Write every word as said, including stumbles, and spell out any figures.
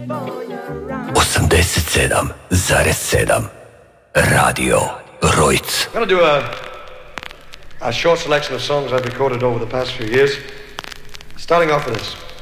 osamdeset sedam zarez sedam Radio Rojc. I'm going to do a, a short selection of songs I've recorded over the past few years, starting off with this.